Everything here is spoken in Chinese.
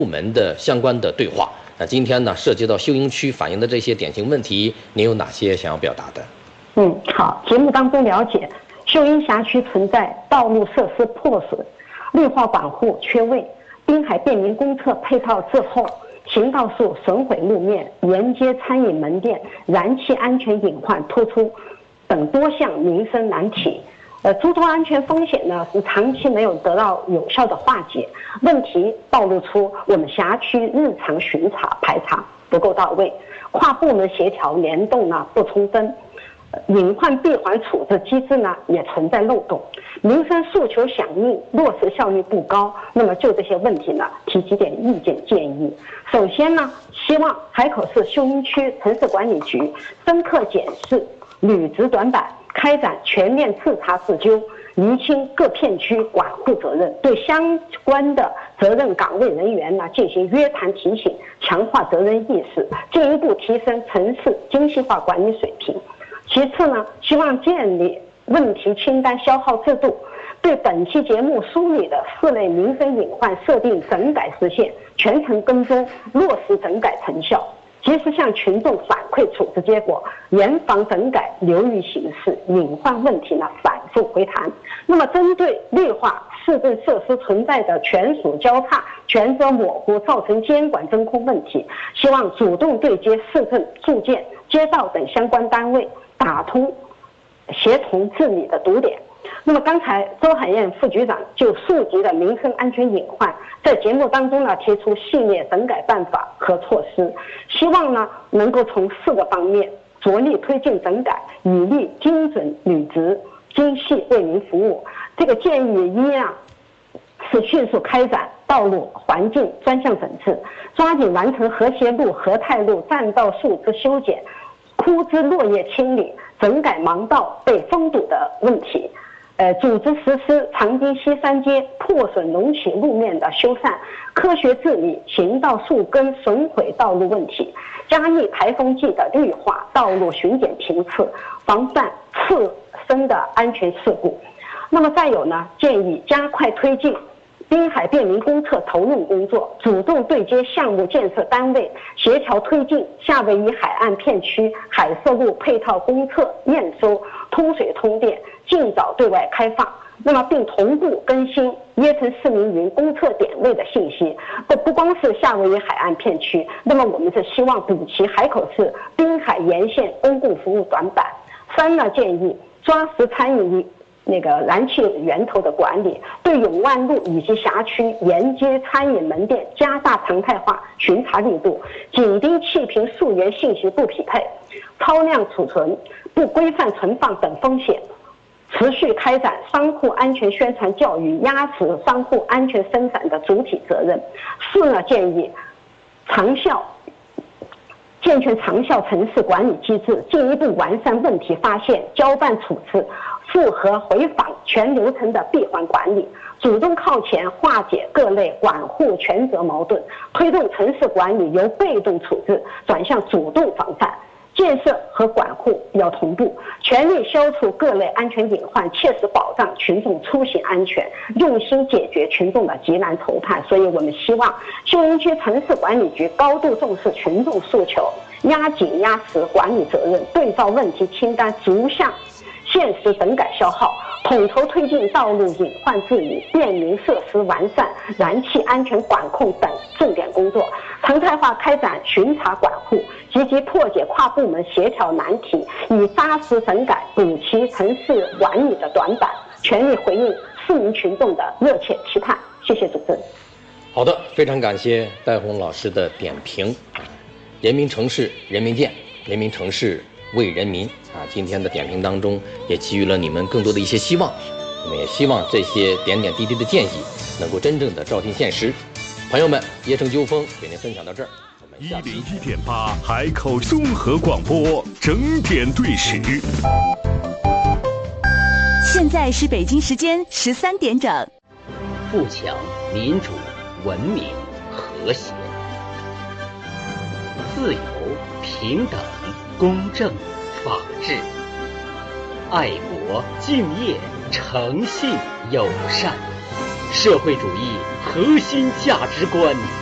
部门的相关的对话。那今天呢，涉及到秀英区反映的这些典型问题，您有哪些想要表达的？ 好，节目当中了解，秀英辖区存在道路设施破损、绿化管护缺位、滨海便民公厕配套滞后、行道树损毁路面、沿街餐饮门店燃气安全隐患突出等多项民生难题。诸多安全风险呢是长期没有得到有效的化解，问题暴露出我们辖区日常巡查排查不够到位，跨部门协调联动呢不充分，隐患闭环处置机制呢也存在漏洞，民生诉求响应落实效率不高。那么就这些问题呢提几点意见建议。首先呢，希望海口市秀英区城市管理局深刻检视履职短板，开展全面自查自纠，厘清各片区管护责任，对相关的责任岗位人员呢进行约谈提醒，强化责任意识，进一步提升城市精细化管理水平。其次呢，希望建立问题清单消耗制度，对本期节目梳理的4类民生隐患设定整改时限，全程跟踪落实整改成效，及时向群众反馈处置结果，严防整改流于形式，隐患问题呢反复回弹。那么针对绿化市政设施存在的权属交叉、权责模糊，造成监管真空问题，希望主动对接市政、住建、街道等相关单位，打通协同治理的堵点。那么刚才周海燕副局长就溯及的民生安全隐患，在节目当中呢提出系列整改办法和措施，希望呢能够从4个方面着力推进整改，以利精准履职、精细为民服务。这个建议一啊，是迅速开展道路环境专项整治，抓紧完成和谐路、和泰路占道树枝修剪、枯枝落叶清理，整改盲道被封堵的问题。组织实施长堤西3街破损隆起路面的修缮，科学治理行道树根损毁道路问题，加密台风季的绿化道路巡检评测，防范次生的安全事故。那么再有呢，建议加快推进滨海便民公厕投入工作，主动对接项目建设单位，协调推进夏威夷海岸片区海色路配套公厕验收、通水通电，尽早对外开放。那么并同步更新椰城市民云公厕点位的信息，不光是夏威夷海岸片区，那么我们是希望补齐海口市滨海沿线公共服务短板。3呢，建议抓实参与燃气源头的管理，对永万路以及辖区沿街餐饮门店加大常态化巡查力度，紧盯气瓶溯源信息不匹配、超量储存、不规范存放等风险，持续开展商户安全宣传教育，压实商户安全生产的主体责任。4呢，建议健全长效城市管理机制，进一步完善问题发现、交办处置、复核回访全流程的闭环管理，主动靠前化解各类管护权责矛盾，推动城市管理由被动处置转向主动防范。建设和管护要同步，全力消除各类安全隐患，切实保障群众出行安全，用心解决群众的急难愁盼。所以我们希望秀英区城市管理局高度重视群众诉求，压紧压实管理责任，对照问题清单逐项现实整改消耗，统筹推进道路隐患治理、便民设施完善、燃气安全管控等重点工作，常态化开展巡查管护，积极破解跨部门协调难题，以扎实整改补齐城市管理的短板，全力回应市民群众的热切期盼。谢谢主持人。 好的，非常感谢戴红老师的点评。人民城市人民见，人民城市为人民今天的点评当中也给予了你们更多的一些希望，我们也希望这些点点滴滴的建议能够真正的照进现实。朋友们，夜城纠锋给您分享到这儿 ，101.8海口综合广播，整点对时。 现在是北京时间13点整。 富强、民主、文明、和谐、自由、平等、公正、法治、爱国、敬业、诚信、友善，社会主义核心价值观。